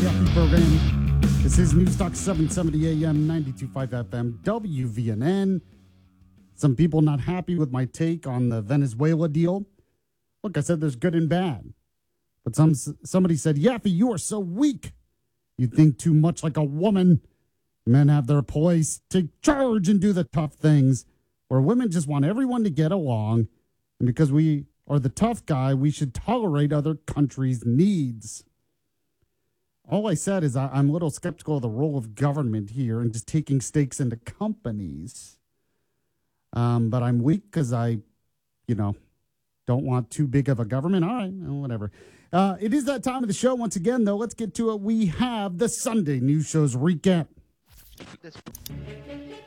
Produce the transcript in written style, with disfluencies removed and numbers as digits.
Yuppie program. This is Newstalk 770 AM, 92.5 FM, WVNN. Some people not happy with my take on the Venezuela deal. Look, I said there's good and bad. But somebody said, Yaffe, you are so weak. You think too much like a woman. Men have their place. Take charge and do the tough things. Where women just want everyone to get along. And because we are the tough guy, we should tolerate other countries' needs. All I said is I'm a little skeptical of the role of government here and just taking stakes into companies. But I'm weak because I, don't want too big of a government. All right, whatever. It is that time of the show. Once again, though, let's get to it. We have the Sunday News Show's recap.